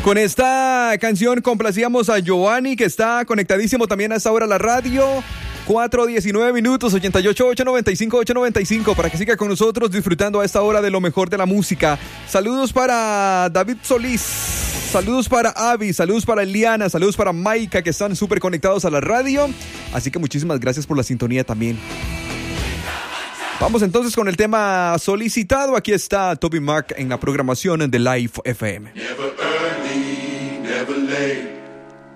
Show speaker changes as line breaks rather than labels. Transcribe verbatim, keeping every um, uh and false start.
Con esta canción complacíamos a Giovanni, que está conectadísimo también a esta hora a la radio. cuatro diecinueve minutos, ochenta y ocho, ochocientos noventa y cinco, ochocientos noventa y cinco, para que siga con nosotros disfrutando a esta hora de lo mejor de la música. Saludos para David Solís, saludos para Avi, saludos para Eliana, saludos para Maika, que están súper conectados a la radio. Así que muchísimas gracias por la sintonía también. Vamos entonces con el tema solicitado. Aquí está Toby Mac en la programación de Live F M.
Never early, never late.